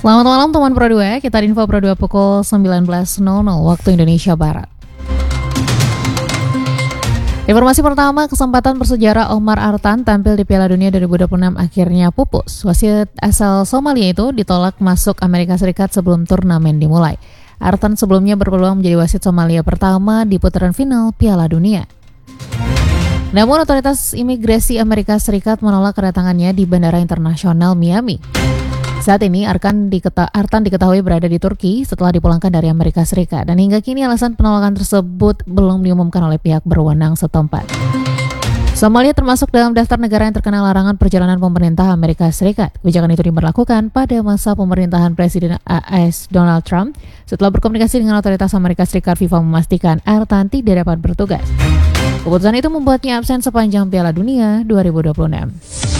Selamat malam teman Pro 2, kita di Info Pro 2 pukul 19.00 waktu Indonesia Barat. Informasi pertama, kesempatan bersejarah Omar Artan tampil di Piala Dunia 2026 akhirnya pupus. Wasit asal Somalia itu ditolak masuk Amerika Serikat sebelum turnamen dimulai. Artan sebelumnya berpeluang menjadi wasit Somalia pertama di putaran final Piala Dunia. Namun otoritas imigrasi Amerika Serikat menolak kedatangannya di Bandara Internasional Miami. Saat ini Artan diketahui berada di Turki setelah dipulangkan dari Amerika Serikat, dan hingga kini alasan penolakan tersebut belum diumumkan oleh pihak berwenang setempat. Somalia termasuk dalam daftar negara yang terkena larangan perjalanan pemerintah Amerika Serikat. Kebijakan itu diberlakukan pada masa pemerintahan Presiden AS Donald Trump setelah berkomunikasi dengan otoritas Amerika Serikat. FIFA memastikan Artan tidak dapat bertugas. Keputusan itu membuatnya absen sepanjang Piala Dunia 2026.